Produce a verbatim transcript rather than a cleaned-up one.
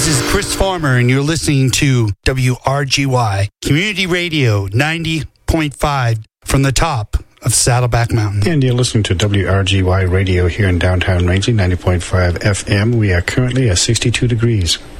This is Chris Farmer, and you're listening to W R G Y Community Radio ninety point five from the top of Saddleback Mountain. And you're listening to W R G Y Radio here in downtown Rangeley, ninety point five F M. We are currently at sixty-two degrees.